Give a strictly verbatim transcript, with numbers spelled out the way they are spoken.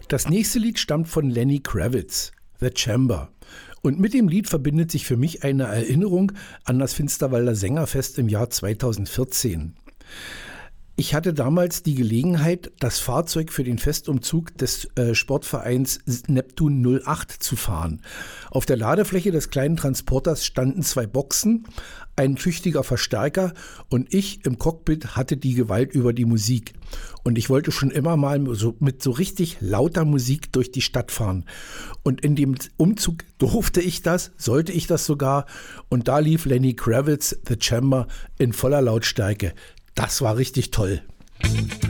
Das nächste Lied stammt von Lenny Kravitz, The Chamber. Und mit dem Lied verbindet sich für mich eine Erinnerung an das Finsterwalder Sängerfest im Jahr zweitausendvierzehn. Ich hatte damals die Gelegenheit, das Fahrzeug für den Festumzug des äh, Sportvereins Neptun null acht zu fahren. Auf der Ladefläche des kleinen Transporters standen zwei Boxen, ein tüchtiger Verstärker und ich im Cockpit hatte die Gewalt über die Musik. Und ich wollte schon immer mal so, mit so richtig lauter Musik durch die Stadt fahren. Und in dem Umzug durfte ich das, sollte ich das sogar. Und da lief Lenny Kravitz, The Chamber, in voller Lautstärke. Das war richtig toll.